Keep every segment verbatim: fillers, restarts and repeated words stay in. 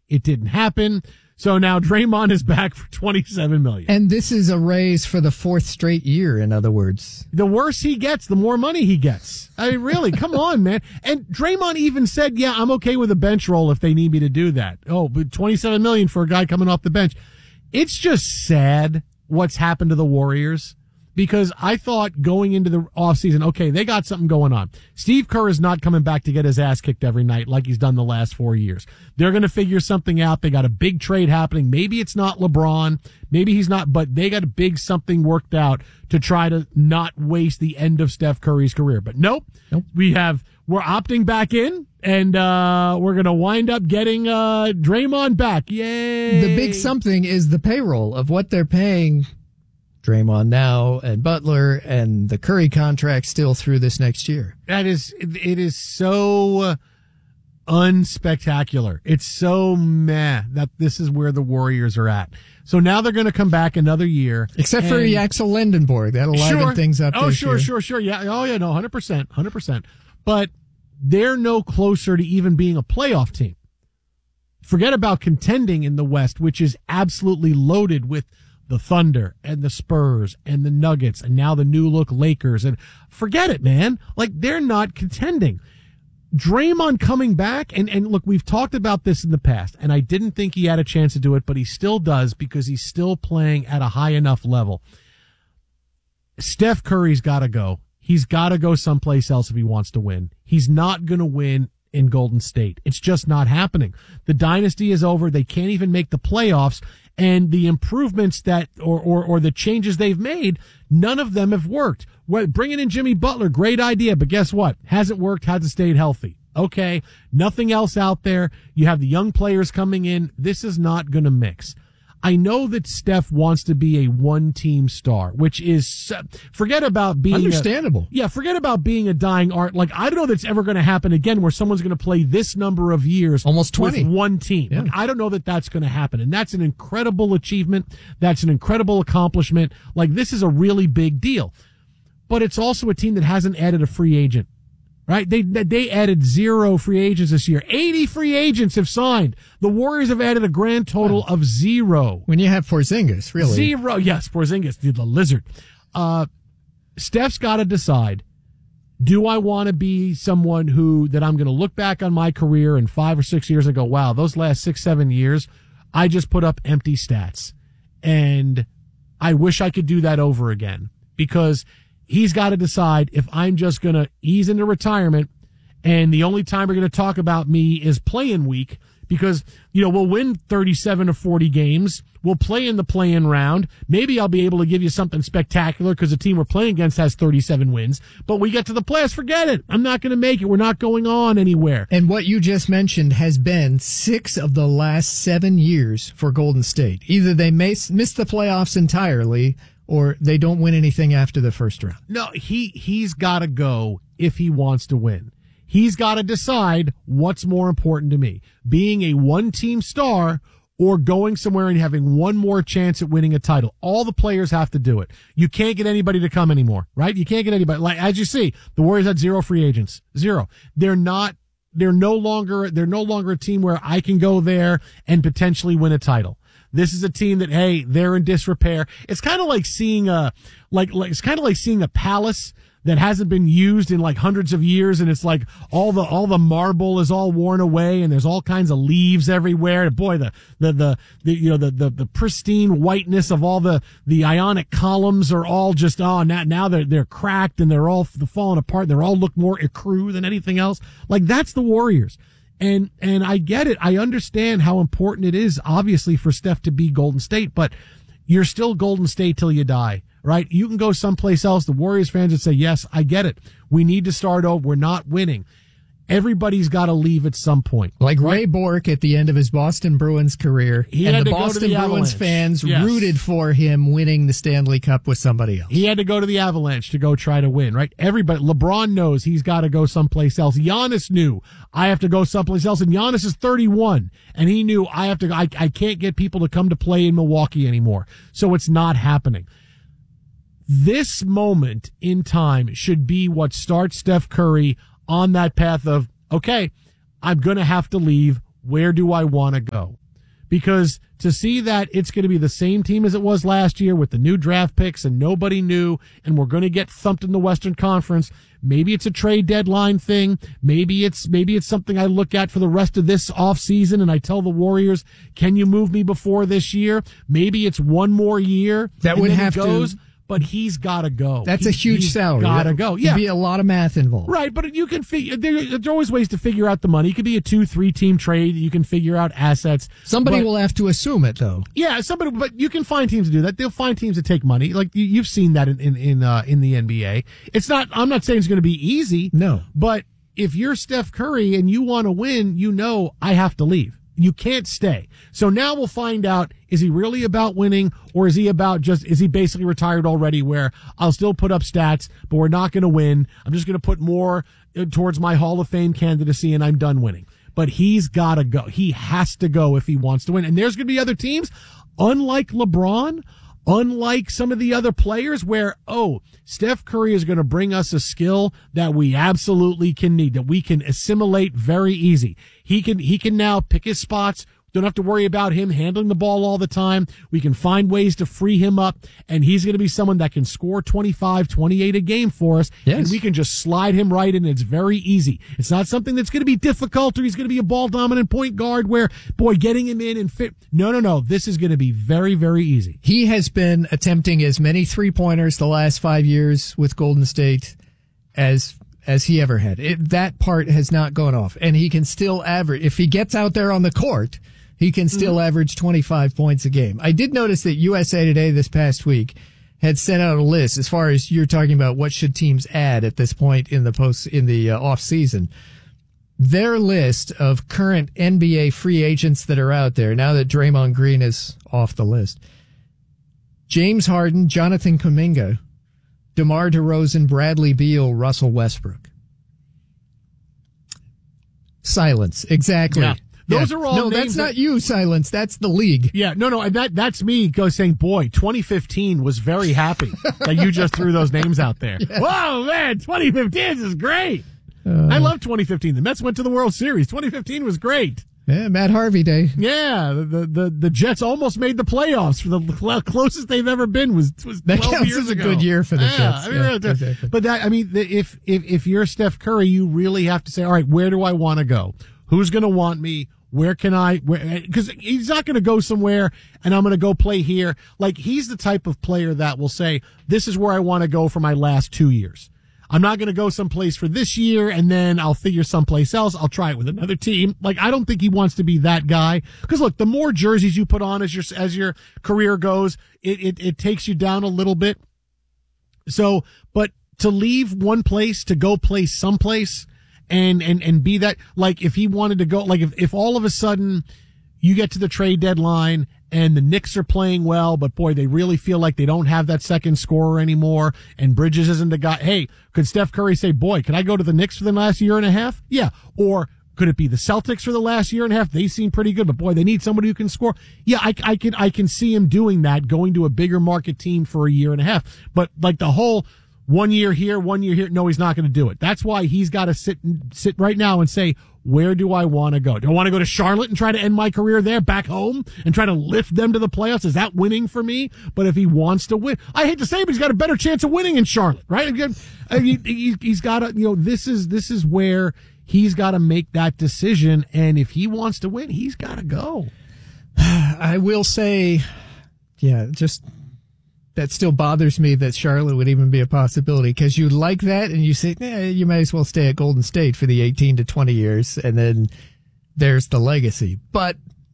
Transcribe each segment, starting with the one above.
It didn't happen. So now Draymond is back for twenty-seven million dollars. And this is a raise for the fourth straight year, in other words. The worse he gets, the more money he gets. I mean, really, come on, man. And Draymond even said, yeah, I'm okay with a bench roll if they need me to do that. Oh, but twenty-seven million dollars for a guy coming off the bench. It's just sad what's happened to the Warriors. Because I thought going into the offseason, okay, they got something going on. Steve Kerr is not coming back to get his ass kicked every night like he's done the last four years. They're going to figure something out. They got a big trade happening. Maybe it's not LeBron. Maybe he's not, but they got a big something worked out to try to not waste the end of Steph Curry's career. But nope, nope. we have, we're opting back in. And, uh, we're going to wind up getting, uh, Draymond back. Yay. The big something is the payroll of what they're paying Draymond now and Butler and the Curry contract still through this next year. That is, it is so unspectacular. It's so meh that this is where the Warriors are at. So now they're going to come back another year. Except for Axel Lendenborg. That'll liven sure. things up. Oh, this sure, year. sure, sure. Yeah. Oh, yeah. No, one hundred percent. one hundred percent. But they're no closer to even being a playoff team. Forget about contending in the West, which is absolutely loaded with the Thunder and the Spurs and the Nuggets and now the new look Lakers, and forget it, man. Like, they're not contending. Draymond coming back, and, and look, we've talked about this in the past, and I didn't think he had a chance to do it, but he still does because he's still playing at a high enough level. Steph Curry's got to go. He's got to go someplace else if he wants to win. He's not going to win in Golden State. It's just not happening. The dynasty is over. They can't even make the playoffs. And the improvements that, or, or, or the changes they've made, none of them have worked. Well, bringing in Jimmy Butler, great idea, but guess what? Hasn't worked, hasn't stayed healthy. Okay, nothing else out there. You have the young players coming in. This is not going to mix. I know that Steph wants to be a one-team star, which is, forget about being understandable. A, yeah, forget about being a dying art. Like, I don't know that's ever going to happen again where someone's going to play this number of years, almost twenty, with one team. Yeah. Like, I don't know that that's going to happen, and that's an incredible achievement. That's an incredible accomplishment. Like, this is a really big deal, but it's also a team that hasn't added a free agent. Right? They, they added zero free agents this year. eighty free agents have signed. The Warriors have added a grand total of zero. When you have Porzingis, really. Zero. Yes, Porzingis, the lizard. Uh, Steph's got to decide, do I want to be someone who, that I'm going to look back on my career in five or six years and go, wow, those last six, seven years, I just put up empty stats. And I wish I could do that over again, because he's got to decide if I'm just going to ease into retirement and the only time we're going to talk about me is play-in week, because, you know, we'll win thirty-seven or forty games. We'll play in the play-in round. Maybe I'll be able to give you something spectacular because the team we're playing against has thirty-seven wins. But we get to the playoffs, forget it. I'm not going to make it. We're not going on anywhere. And what you just mentioned has been six of the last seven years for Golden State. Either they may miss the playoffs entirely, or they don't win anything after the first round. No, he, he's got to go if he wants to win. He's got to decide what's more important to me, being a one-team star or going somewhere and having one more chance at winning a title. All the players have to do it. You can't get anybody to come anymore, right? You can't get anybody. Like, as you see, the Warriors had zero free agents. Zero. They're not, they're no longer, they're no longer a team where I can go there and potentially win a title. This is a team that, hey, they're in disrepair. It's kind of like seeing a, like, like, it's kind of like seeing a palace that hasn't been used in like hundreds of years, and it's like all the all the marble is all worn away, and there's all kinds of leaves everywhere. Boy, the the the, the you know the, the the pristine whiteness of all the the ionic columns are all just oh now now they're they're cracked and they're all falling apart. They all look more ecru than anything else. Like, that's the Warriors. And and I get it. I understand how important it is, obviously, for Steph to be Golden State, but you're still Golden State till you die, right? You can go someplace else. The Warriors fans would say, yes, I get it. We need to start over. We're not winning. Everybody's got to leave at some point. Like Ray Bork at the end of his Boston Bruins career. He and had the to Boston go to the Bruins Avalanche. fans Yes. rooted for him winning the Stanley Cup with somebody else. He had to go to the Avalanche to go try to win, right? Everybody, LeBron knows he's got to go someplace else. Giannis knew I have to go someplace else, and Giannis is thirty-one, and he knew I have to. I, I can't get people to come to play in Milwaukee anymore, so it's not happening. This moment in time should be what starts Steph Curry on that path of, okay, I'm going to have to leave. where do I want to go? Because to see that it's going to be the same team as it was last year with the new draft picks and nobody new, and we're going to get thumped in the Western Conference. Maybe it's a trade deadline thing. Maybe it's, maybe it's something I look at for the rest of this offseason and I tell the Warriors, can you move me before this year? Maybe it's one more year. That would have goes, to. But he's got to go. That's he, a huge salary. Got to go. Yeah, be a lot of math involved. Right, but you can figure. There, there's always ways to figure out the money. It could be a two, three team trade. You can figure out assets. Somebody but, will have to assume it, though. Yeah, somebody. But you can find teams to do that. They'll find teams to take money. Like you, you've seen that in in in, uh, in the N B A. It's not. I'm not saying it's going to be easy. No, but if you're Steph Curry and you want to win, you know I have to leave. You can't stay. So now we'll find out, is he really about winning, or is he about just, is he basically retired already where I'll still put up stats, but we're not going to win. I'm just going to put more towards my Hall of Fame candidacy and I'm done winning. But he's got to go. He has to go if he wants to win. And there's going to be other teams, unlike LeBron, unlike some of the other players where, oh, Steph Curry is going to bring us a skill that we absolutely can need, that we can assimilate very easy. He can, he can now pick his spots. Don't have to worry about him handling the ball all the time. We can find ways to free him up, and he's going to be someone that can score twenty-five, twenty-eight a game for us. Yes. And we can just slide him right in. It's very easy. It's not something that's going to be difficult, or he's going to be a ball dominant point guard where, boy, getting him in and fit. No, no, no. This is going to be very, very easy. He has been attempting as many three pointers the last five years with Golden State as as he ever had. It, that part has not gone off, and he can still average. If he gets out there on the court, he can still mm-hmm. average twenty-five points a game. I did notice that U S A Today this past week had sent out a list as far as you're talking about what should teams add at this point in the post in the uh, off season. Their list of current N B A free agents that are out there now that Draymond Green is off the list: James Harden, Jonathan Kuminga, DeMar DeRozan, Bradley Beal, Russell Westbrook. Silence. Exactly. Yeah. Those yeah. are all no, names that's that, not you, Silence. That's the league. Yeah, no, no, that that's me go saying, boy, twenty fifteen was very happy that you just threw those names out there. Yes. Whoa, man, twenty fifteen is great. Uh, I love twenty fifteen. The Mets went to the World Series. twenty fifteen was great. Yeah, Matt Harvey Day. Yeah, the the, the Jets almost made the playoffs. For the closest they've ever been was was that twelve counts years as a ago. good year for the yeah, Jets. I mean, yeah, really, exactly. But that, I mean, if if if you're Steph Curry, you really have to say, all right, where do I want to go? Who's going to want me? Where can I, because he's not going to go somewhere and I'm going to go play here. Like, he's the type of player that will say, this is where I want to go for my last two years. I'm not going to go someplace for this year and then I'll figure someplace else. I'll try it with another team. Like, I don't think he wants to be that guy. Because look, the more jerseys you put on as your, as your career goes, it, it, it takes you down a little bit. So, but to leave one place to go play someplace, And, and, and be that, like, if he wanted to go, like, if, if all of a sudden you get to the trade deadline and the Knicks are playing well, but boy, they really feel like they don't have that second scorer anymore and Bridges isn't the guy. Hey, could Steph Curry say, boy, could I go to the Knicks for the last year and a half? Yeah. Or could it be the Celtics for the last year and a half? They seem pretty good, but boy, they need somebody who can score. Yeah, I, I can, I can see him doing that, going to a bigger market team for a year and a half. But like the whole, one year here, one year here. No, he's not going to do it. That's why he's got to sit sit right now and say, where do I want to go? Do I want to go to Charlotte and try to end my career there back home and try to lift them to the playoffs? Is that winning for me? But if he wants to win, I hate to say it, but he's got a better chance of winning in Charlotte, right? He, he, he's got to, you know, this is, this is where he's got to make that decision. And if he wants to win, he's got to go. I will say, yeah, just, that still bothers me that Charlotte would even be a possibility, because you like that and you say, eh, you might as well stay at Golden State for the eighteen to twenty years, and then there's the legacy. But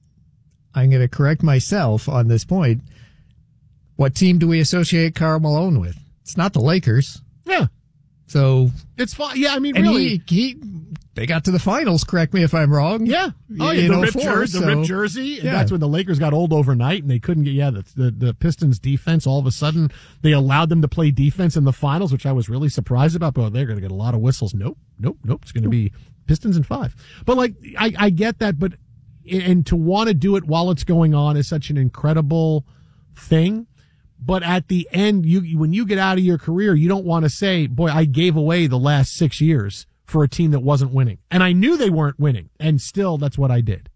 I'm going to correct myself on this point. What team do we associate Karl Malone with? It's not the Lakers. Yeah. So it's fine. Yeah, I mean, and really, he, he they got to the finals. Correct me if I'm wrong. Yeah, oh, yeah, the, ripped jer- so, the ripped jersey. And yeah. That's when the Lakers got old overnight, and they couldn't get. Yeah, the, the the Pistons defense. All of a sudden, they allowed them to play defense in the finals, which I was really surprised about. But they're going to get a lot of whistles. Nope, nope, nope. It's going to be Pistons in five. But like, I I get that, but and to want to do it while it's going on is such an incredible thing. But at the end, you when you get out of your career, you don't want to say, boy, I gave away the last six years for a team that wasn't winning. And I knew they weren't winning. And still, that's what I did.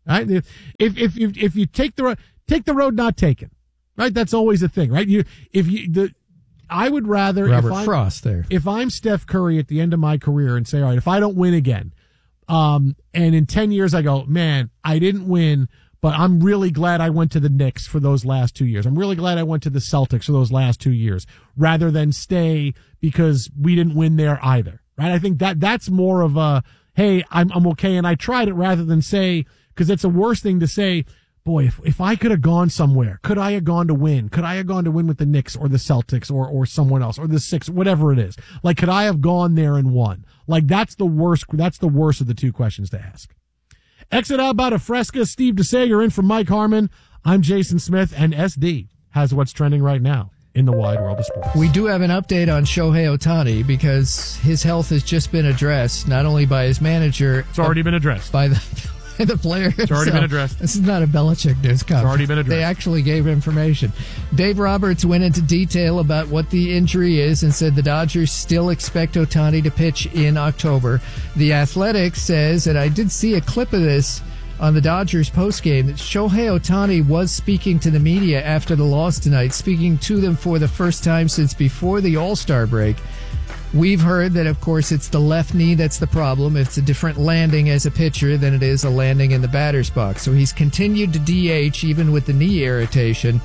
Right? If if you if you take the road, take the road not taken. Right? That's always a thing, right? You if you the I would rather Robert if I'm, Frost there. If I'm Steph Curry at the end of my career and say, all right, if I don't win again, um, and in ten years I go, man, I didn't win, but I'm really glad I went to the Knicks for those last two years. I'm really glad I went to the Celtics for those last two years, rather than stay because we didn't win there either. Right? I think that that's more of a, hey, I'm I'm okay and I tried it, rather than say, because it's a worse thing to say, boy, if, if I could have gone somewhere, could I have gone to win? Could I have gone to win with the Knicks or the Celtics or, or someone else or the Sixers, whatever it is? Like, could I have gone there and won? Like, that's the worst, that's the worst of the two questions to ask. Exit out about a Fresca. Steve DeSager in for Mike Harmon. I'm Jason Smith, and S D has what's trending right now in the wide world of sports. We do have an update on Shohei Ohtani because his health has just been addressed, not only by his manager. It's already been addressed. By the... the player It's already been addressed. This is not a Belichick news conference. It's already been addressed. They actually gave information. Dave Roberts went into detail about what the injury is and said the Dodgers still expect Ohtani to pitch in October. The Athletic says, and I did see a clip of this on the Dodgers postgame, that Shohei Ohtani was speaking to the media after the loss tonight, speaking to them for the first time since before the All-Star break. We've heard that, of course, it's the left knee that's the problem. It's a different landing as a pitcher than it is a landing in the batter's box. So he's continued to D H even with the knee irritation.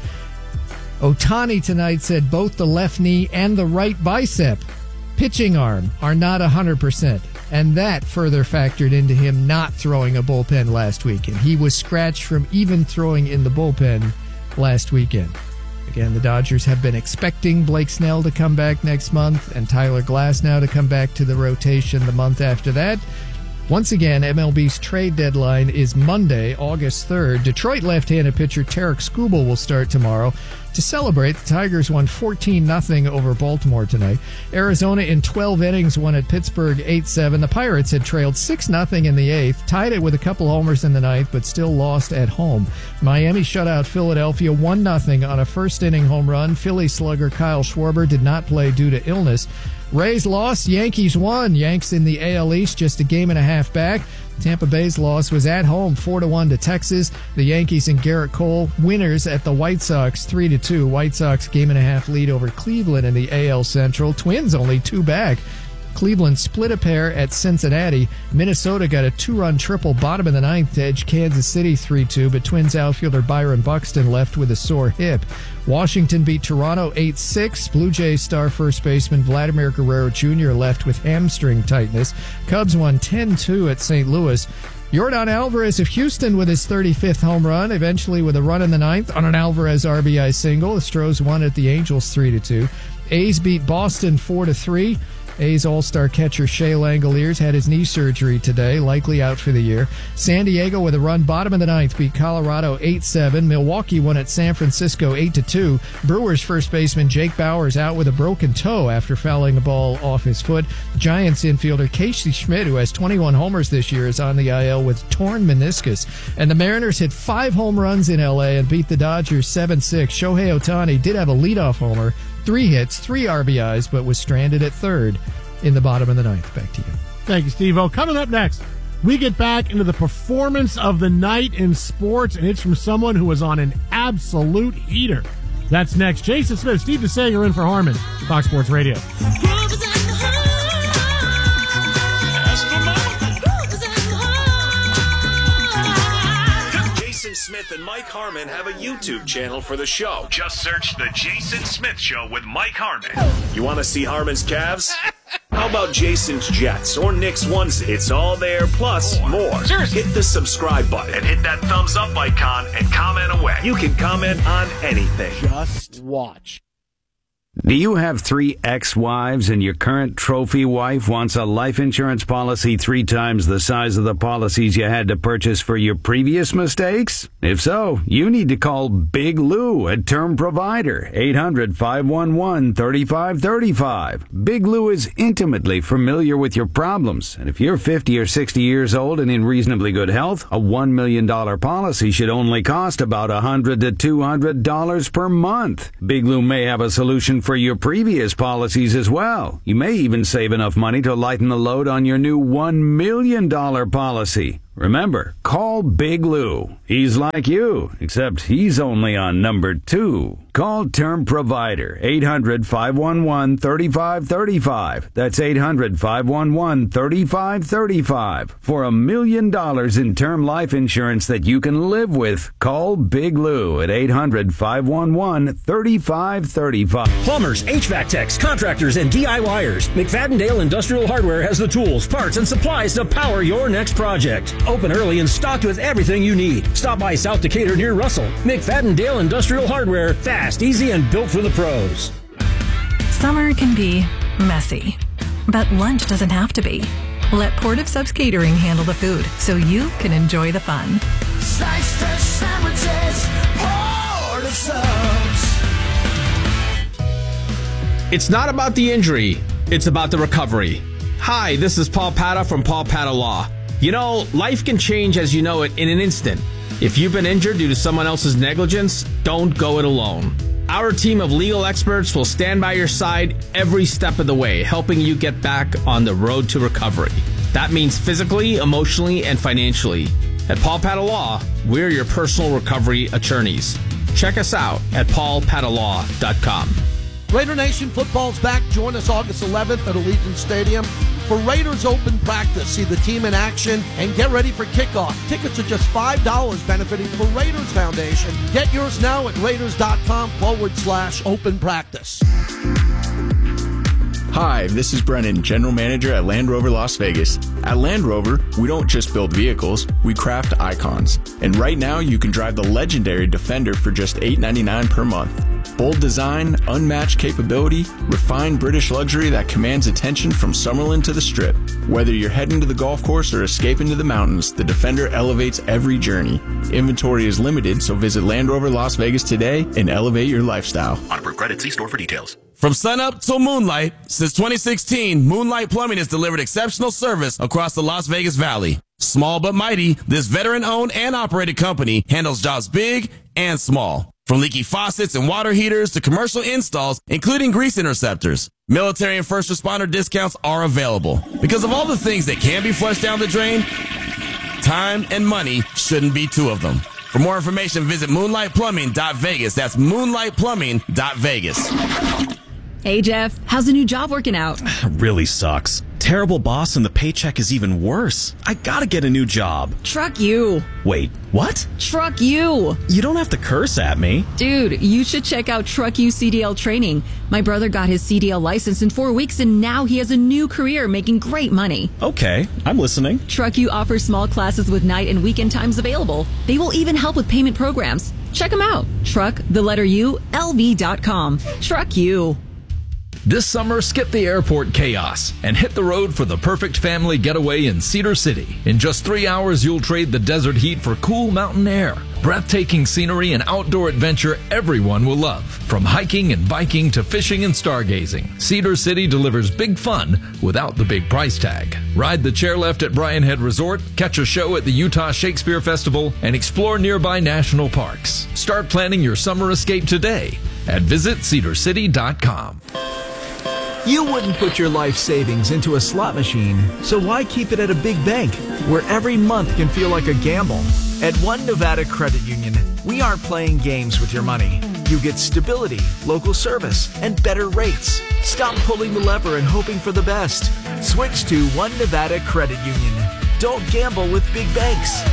Ohtani tonight said both the left knee and the right bicep pitching arm are not one hundred percent. And that further factored into him not throwing a bullpen last weekend. He was scratched from even throwing in the bullpen last weekend. Again, the Dodgers have been expecting Blake Snell to come back next month and Tyler Glasnow to come back to the rotation the month after that. Once again, M L B's trade deadline is Monday, August third. Detroit left-handed pitcher Tarek Skubal will start tomorrow. To celebrate, the Tigers won fourteen nothing over Baltimore tonight. Arizona in twelve innings won at Pittsburgh eight seven. The Pirates had trailed six nothing in the eighth, tied it with a couple homers in the ninth, but still lost at home. Miami shut out Philadelphia one nothing on a first-inning home run. Philly slugger Kyle Schwarber did not play due to illness. Rays lost, Yankees won. Yanks in the A L East just a game and a half back. Tampa Bay's loss was at home, four to one to Texas. The Yankees and Garrett Cole winners at the White Sox, three to two. White Sox game and a half lead over Cleveland in the A L Central. Twins only two back. Cleveland split a pair at Cincinnati. Minnesota got a two-run triple bottom of the ninth to edge Kansas City three two, but Twins outfielder Byron Buxton left with a sore hip. Washington beat Toronto eight six. Blue Jays star first baseman Vladimir Guerrero Junior left with hamstring tightness. Cubs won ten two at Saint Louis. Yordan Alvarez of Houston with his thirty-fifth home run, eventually with a run in the ninth on an Alvarez R B I single. The Astros won at the Angels three to two. A's beat Boston four to three. A's all-star catcher Shea Langoliers had his knee surgery today, likely out for the year. San Diego with a run bottom of the ninth beat Colorado eight seven. Milwaukee won at San Francisco eight to two. Brewers first baseman Jake Bauers out with a broken toe after fouling a ball off his foot. Giants infielder Casey Schmidt, who has twenty-one homers this year, is on the I L with torn meniscus. And the Mariners hit five home runs in L A and beat the Dodgers seven six. Shohei Ohtani did have a leadoff homer, three hits, three R B Is, but was stranded at third in the bottom of the ninth. Back to you. Thank you, Steve-O. Coming up next, we get back into the performance of the night in sports, and it's from someone who was on an absolute heater. That's next. Jason Smith, Steve DeSager in for Harmon, Fox Sports Radio. Jason Smith and Mike Harmon have a YouTube channel for the show. Just search The Jason Smith Show with Mike Harmon. You want to see Harmon's calves? How about Jason's Jets or Nick's onesie? It's all there, plus more. Seriously. Hit the subscribe button and hit that thumbs up icon and comment away. You can comment on anything. Just watch. Do you have three ex-wives and your current trophy wife wants a life insurance policy three times the size of the policies you had to purchase for your previous mistakes? If so, you need to call Big Lou, a term provider, eight hundred, five one one, three five three five. Big Lou is intimately familiar with your problems, and if you're fifty or sixty years old and in reasonably good health, a one million dollars policy should only cost about one hundred to two hundred dollars per month. Big Lou may have a solution for your previous policies as well. You may even save enough money to lighten the load on your new one million dollars policy. Remember, call Big Lou. He's like you, except he's only on number two. Call Term Provider, eight hundred, five one one, three five three five. That's eight hundred, five one one, three five three five. For a million dollars in term life insurance that you can live with, call Big Lou at eight hundred, five one one, three five three five. Plumbers, H V A C techs, contractors, and D I Y ers. McFadden-Dale Industrial Hardware has the tools, parts, and supplies to power your next project. Open early and stocked with everything you need. Stop by South Decatur near Russell. McFadden-Dale Industrial Hardware. Fast, easy, and built for the pros. Summer can be messy, but lunch doesn't have to be. Let Portive Subs Catering handle the food so you can enjoy the fun. Slice fresh sandwiches, Portive Subs. It's not about the injury, it's about the recovery. Hi, this is Paul Pata from Paul Pata Law. You know, life can change as you know it in an instant. If you've been injured due to someone else's negligence, don't go it alone. Our team of legal experts will stand by your side every step of the way, helping you get back on the road to recovery. That means physically, emotionally, and financially. At Paul Pata Law, we're your personal recovery attorneys. Check us out at paul pata law dot com. Raider Nation football's back. Join us August eleventh at Allegiant Stadium for Raiders Open Practice. See the team in action and get ready for kickoff. Tickets are just five dollars, benefiting the Raiders Foundation. Get yours now at raiders.com forward slash open practice. Hi, this is Brennan, General Manager at Land Rover Las Vegas. At Land Rover, we don't just build vehicles, we craft icons. And right now, you can drive the legendary Defender for just eight ninety-nine per month. Bold design, unmatched capability, refined British luxury that commands attention from Summerlin to the Strip. Whether you're heading to the golf course or escaping to the mountains, the Defender elevates every journey. Inventory is limited, so visit Land Rover Las Vegas today and elevate your lifestyle. On approved credit, see store for details. From sunup till moonlight, since twenty sixteen, Moonlight Plumbing has delivered exceptional service across the Las Vegas Valley. Small but mighty, this veteran-owned and operated company handles jobs big and small. From leaky faucets and water heaters to commercial installs, including grease interceptors. Military and first responder discounts are available. Because of all the things that can be flushed down the drain, time and money shouldn't be two of them. For more information, visit moonlight plumbing dot vegas. That's moonlight plumbing dot vegas. Hey, Jeff, how's the new job working out? Really sucks. Terrible boss and the paycheck is even worse. I gotta get a new job. Truck you. Wait, what? Truck you. You don't have to curse at me. Dude, you should check out Truck You C D L training. My brother got his C D L license in four weeks and now he has a new career making great money. Okay, I'm listening. Truck You offers small classes with night and weekend times available. They will even help with payment programs. Check them out. Truck, the letter U, L V dot com. Truck You. This summer, skip the airport chaos and hit the road for the perfect family getaway in Cedar City. In just three hours, you'll trade the desert heat for cool mountain air. Breathtaking scenery and outdoor adventure everyone will love. From hiking and biking to fishing and stargazing, Cedar City delivers big fun without the big price tag. Ride the chairlift at Brian Head Resort, catch a show at the Utah Shakespeare Festival, and explore nearby national parks. Start planning your summer escape today at visit cedar city dot com. You wouldn't put your life savings into a slot machine, so why keep it at a big bank where every month can feel like a gamble? At One Nevada Credit Union, we aren't playing games with your money. You get stability, local service, and better rates. Stop pulling the lever and hoping for the best. Switch to One Nevada Credit Union. Don't gamble with big banks.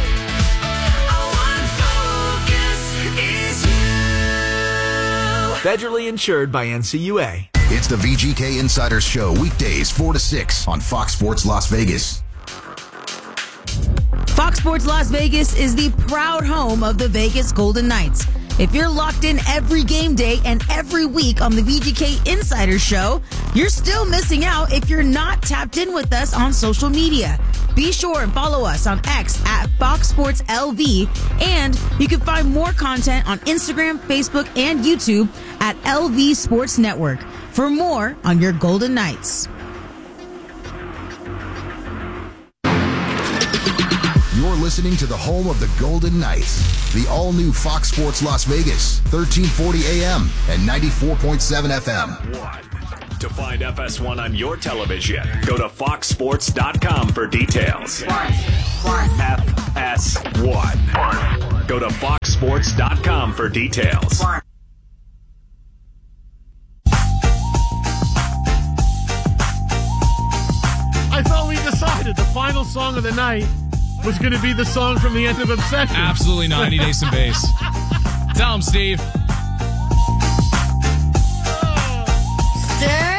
Federally insured by N C U A. It's the V G K Insiders Show, weekdays four to six on Fox Sports Las Vegas. Fox Sports Las Vegas is the proud home of the Vegas Golden Knights. If you're locked in every game day and every week on the V G K Insiders Show, you're still missing out if you're not tapped in with us on social media. Be sure and follow us on X at Fox Sports L V, and you can find more content on Instagram, Facebook, and YouTube at L V Sports Network for more on your Golden Knights. You're listening to the home of the Golden Knights, the all-new Fox Sports Las Vegas, thirteen forty A M and ninety-four point seven F M. To find F S one on your television, go to fox sports dot com for details. F S one. Go to fox sports dot com for details. I thought we decided the final song of the night was going to be the song from the end of Obsession. Absolutely ninety Days in Bass. Tell him, Steve. Stir